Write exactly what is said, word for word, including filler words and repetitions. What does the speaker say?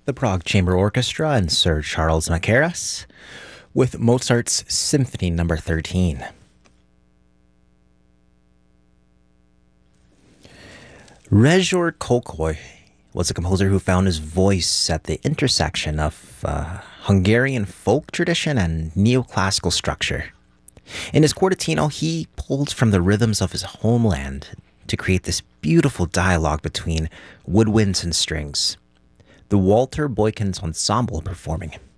the Prague Chamber Orchestra and Sir Charles Mackerras with Mozart's Symphony Number thirteen. Rezsor Kölkei was a composer who found his voice at the intersection of uh, Hungarian folk tradition and neoclassical structure. In his quartetino, he pulled from the rhythms of his homeland to create this beautiful dialogue between woodwinds and strings. The Walter Boykins Ensemble performing.